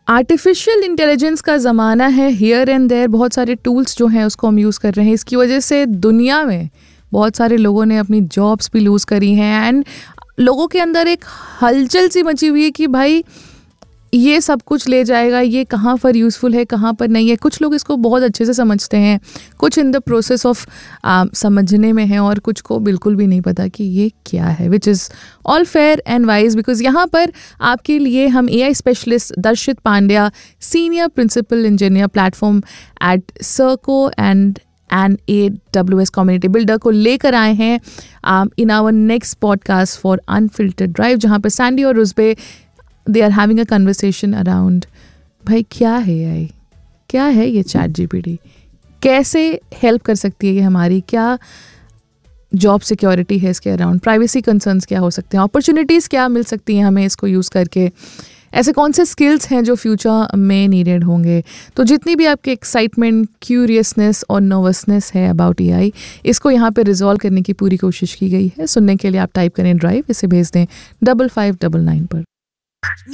Artificial intelligence का ज़माना है, हियर एंड देयर बहुत सारे टूल्स जो हैं उसको हम यूज़ कर रहे हैं। इसकी वजह से दुनिया में बहुत सारे लोगों ने अपनी जॉब्स भी लूज़ करी हैं एंड लोगों के अंदर एक हलचल सी मची हुई है कि भाई ये सब कुछ ले जाएगा, ये कहाँ पर यूज़फुल है, कहाँ पर नहीं है। कुछ लोग इसको बहुत अच्छे से समझते हैं, कुछ इन द प्रोसेस ऑफ समझने में हैं और कुछ को बिल्कुल भी नहीं पता कि ये क्या है, which is all fair and wise. Because यहाँ पर आपके लिए हम AI स्पेशलिस्ट दर्शित Pandya, senior principal engineer platform eight सर्को and AWS community builder को लेकर आए हैं in our next podcast for unfiltered drive, जहाँ पर सैंडी और रुजबे they are having a conversation around भाई क्या है AI, क्या है ये ChatGPT, कैसे हेल्प कर सकती है ये हमारी, क्या जॉब सिक्योरिटी है इसके अराउंड, प्राइवेसी कंसर्न्स क्या हो सकते हैं, अपॉर्चुनिटीज़ क्या मिल सकती हैं हमें इसको यूज़ करके, ऐसे कौन से स्किल्स हैं जो फ्यूचर में नीडेड होंगे। तो जितनी भी आपकी एक्साइटमेंट, क्यूरियसनेस और नर्वसनेस है अबाउट AI, इसको यहाँ पे रिजॉल्व करने की पूरी कोशिश की गई है। सुनने के लिए आप टाइप करें ड्राइव, इसे भेज दें 5599 पर।